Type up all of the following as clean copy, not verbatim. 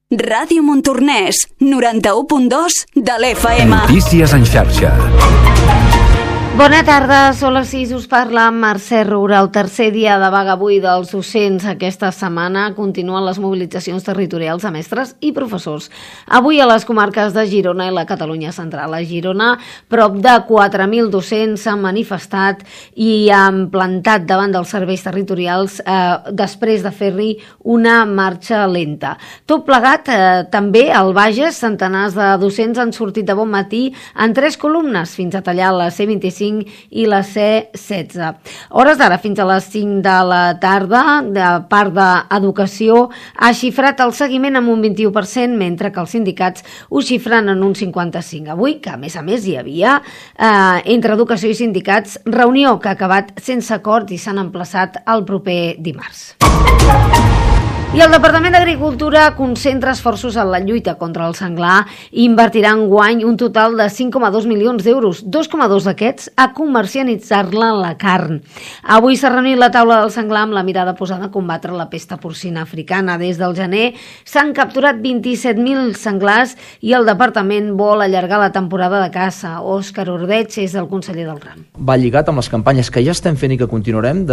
Ràdio Montornès, 91.2 de l'FM. Notícies en xarxa. Bona tarda, són les 6, us parla Mercè Roura. El tercer dia de vaga avui dels docents aquesta setmana. Continuen les mobilitzacions territorials a mestres i professors. Avui a les comarques de Girona i la Catalunya Central. A Girona, prop de 4.000 docents s'han manifestat i han plantat davant dels serveis territorials després de fer-hi una marxa lenta. Tot plegat, també al Bages, centenars de docents han sortit de bon matí en 3 columnes fins a tallar la C25 i la C16. Hores d'ara fins a les 5 de la tarda, de part d'Educació ha xifrat el seguiment amb un 21%, mentre que els sindicats ho xifren en un 55%. Avui, que a més hi havia entre Educació i sindicats reunió que ha acabat sense acord i s'han emplaçat el proper dimarts. I el Departament d'Agricultura concentra esforços en la lluita contra el senglar i invertirà enguany un total de 5,2 milions d'euros, 2,2 d'aquests a comercialitzar-la la carn. Avui s'ha reunit la taula del senglar amb la mirada posada a combatre la pesta porcina africana. Des del gener s'han capturat 27.000 senglars i el departament vol allargar la temporada de caça. Òscar Ordeig és el conseller del ram. Va lligat amb les campanyes que ja estem fent i que continuarem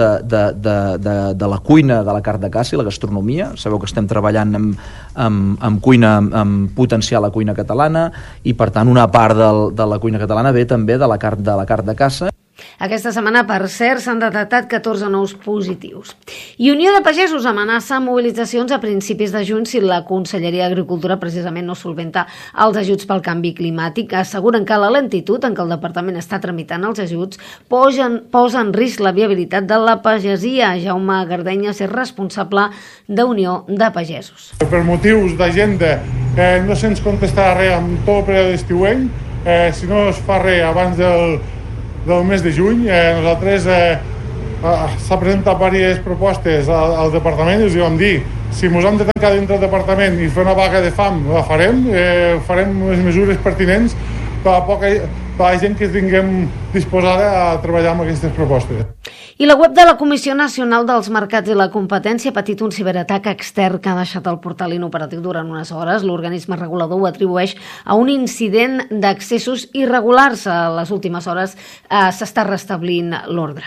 de la cuina de la carn de caça i la gastronomia. Sabeu que estem treballant amb cuina, amb potenciar la cuina catalana i, per tant, una part de la cuina catalana ve també de la carn de caça. Aquesta setmana, per cert, s'han detectat 14 nous positius. I Unió de Pagesos amenaça mobilitzacions a principis de juny si la Conselleria d'Agricultura precisament no solventa els ajuts pel canvi climàtic. Asseguren que la lentitud en què el departament està tramitant els ajuts posa en risc la viabilitat de la pagesia. Jaume Gardenyes és responsable d'Unió de Pagesos. Per motius d'agenda no se'ns contestarà res en tot el període estiuenc. Si no es fa res abans del mes de juny, nosaltres s'ha presentat diverses propostes al departament i us vam dir, si ens hem de tancar dintre del departament i fer una vaga de fam, la farem les mesures pertinents per la gent que tinguem disposada a treballar amb aquestes propostes. I la web de la Comissió Nacional dels Mercats i la Competència ha patit un ciberatac extern que ha deixat el portal inoperatiu durant unes hores. L'organisme regulador ho atribueix a un incident d'accessos irregulars. A les últimes hores s'està restablint l'ordre.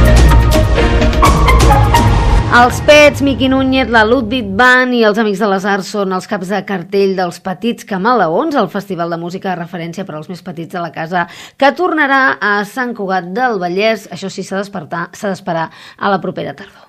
Els Pets, Miqui Núñez, la Ludwig Band i els Amics de les Arts són els caps de cartell dels Petits Camaleons, el festival de música de referència per als més petits de la casa, que tornarà a Sant Cugat del Vallès. Això sí, s'ha d'esperar a la propera tardor.